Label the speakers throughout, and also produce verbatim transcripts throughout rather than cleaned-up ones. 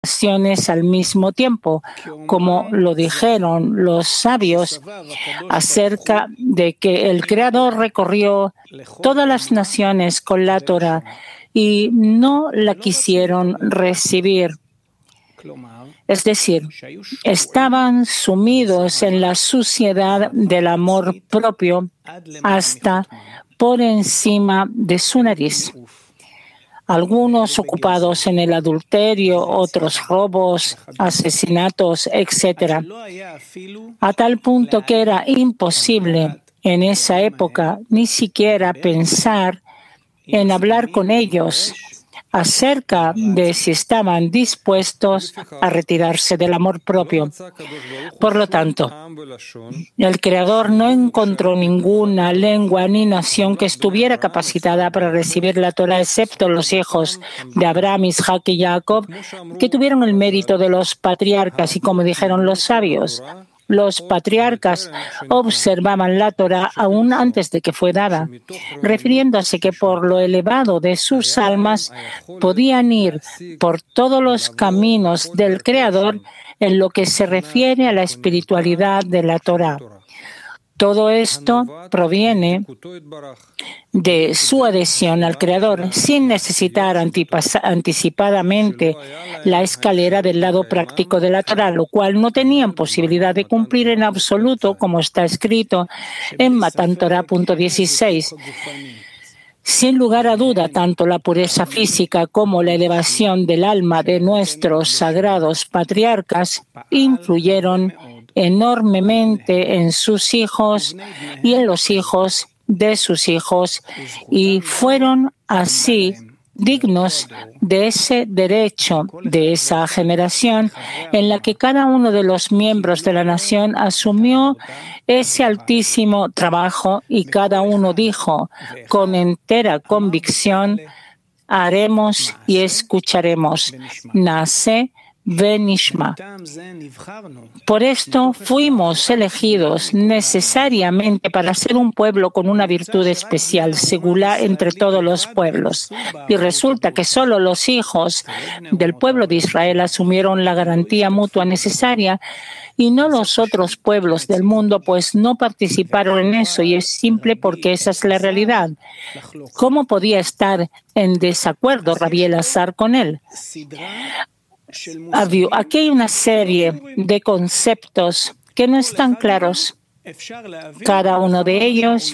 Speaker 1: naciones al mismo tiempo, como lo dijeron los sabios acerca de que el Creador recorrió todas las naciones con la Torá y no la quisieron recibir. Es decir, estaban sumidos en la suciedad del amor propio hasta por encima de su nariz. Algunos ocupados en el adulterio, otros robos, asesinatos, etcétera, a tal punto que era imposible en esa época ni siquiera pensar en hablar con ellos acerca de si estaban dispuestos a retirarse del amor propio. Por lo tanto, el Creador no encontró ninguna lengua ni nación que estuviera capacitada para recibir la Torá, excepto los hijos de Abraham, Isaac y Jacob, que tuvieron el mérito de los patriarcas, y como dijeron los sabios, los patriarcas observaban la Torá aún antes de que fue dada, refiriéndose que por lo elevado de sus almas podían ir por todos los caminos del Creador en lo que se refiere a la espiritualidad de la Torá. Todo esto proviene de su adhesión al Creador, sin necesitar anticipadamente la escalera del lado práctico de la Torá, lo cual no tenían posibilidad de cumplir en absoluto, como está escrito en Matan Torah punto dieciséis. Sin lugar a duda, tanto la pureza física como la elevación del alma de nuestros sagrados patriarcas influyeron enormemente en sus hijos y en los hijos de sus hijos, y fueron así dignos de ese derecho de esa generación en la que cada uno de los miembros de la nación asumió ese altísimo trabajo, y cada uno dijo con entera convicción: haremos y escucharemos. Nace Venishma. Por esto fuimos elegidos necesariamente para ser un pueblo con una virtud especial, segula entre todos los pueblos. Y resulta que solo los hijos del pueblo de Israel asumieron la garantía mutua necesaria y no los otros pueblos del mundo, pues no participaron en eso, y es simple porque esa es la realidad. ¿Cómo podía estar en desacuerdo Rabbi Elazar con él? Aquí hay una serie de conceptos que no están claros. Cada uno de ellos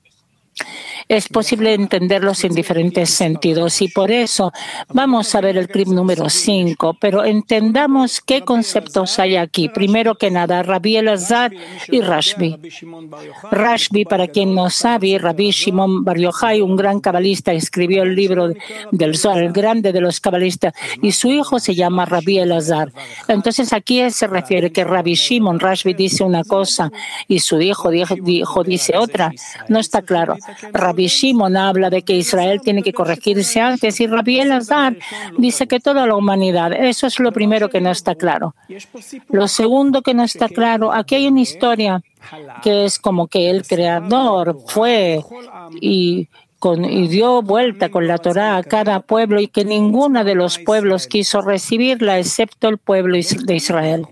Speaker 1: es posible entenderlos en diferentes sentidos, y por eso vamos a ver el clip número cinco, pero entendamos qué conceptos hay aquí. Primero que nada, Rabbi Elazar y Rashbi. Rashbi, para quien no sabe, Rabbi Shimon Bar Yochai, un gran cabalista, escribió el libro del Zohar, el grande de los cabalistas, y su hijo se llama Rabbi Elazar. Entonces aquí se refiere que Rabbi Shimon, Rashbi, dice una cosa y su hijo, hijo dice otra. No está claro. Rabbi Shimon habla de que Israel tiene que corregirse antes, y Rabbi Elazar dice que toda la humanidad. Eso es lo primero que no está claro. Lo segundo que no está claro, aquí hay una historia que es como que el Creador fue y Con, y dio vuelta con la Torá a cada pueblo, y que ninguno de los pueblos quiso recibirla excepto el pueblo de Israel.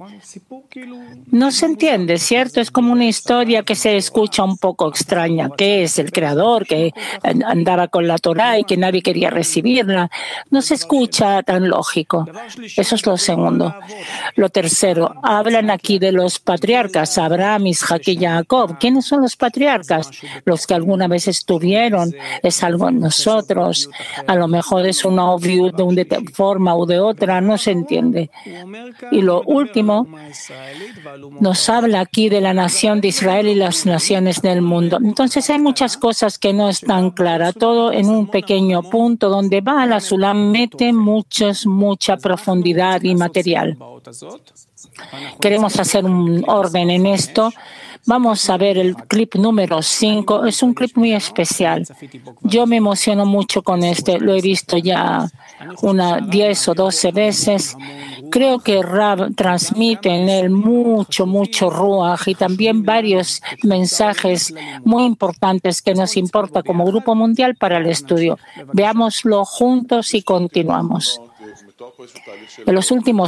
Speaker 1: No se entiende, ¿cierto? Es como una historia que se escucha un poco extraña. ¿Qué es el Creador que andaba con la Torá y que nadie quería recibirla? No se escucha tan lógico. Eso es lo segundo. Lo tercero, hablan aquí de los patriarcas, Abraham, Isaac y Jacob. ¿Quiénes son los patriarcas? Los que alguna vez estuvieron. Es algo en nosotros, a lo mejor es una obviedad de una forma o de otra, no se entiende. Y lo último, nos habla aquí de la nación de Israel y las naciones del mundo. Entonces hay muchas cosas que no están claras, todo en un pequeño punto donde Baal HaSulam mete muchos, mucha profundidad y material. Queremos hacer un orden en esto. Vamos a ver el clip número cinco. Es un clip muy especial. Yo me emociono mucho con este. Lo he visto ya unas diez o doce veces. Creo que Rab transmite en él mucho, mucho ruaj y también varios mensajes muy importantes que nos importa como Grupo Mundial para el estudio. Veámoslo juntos y continuamos. En los últimos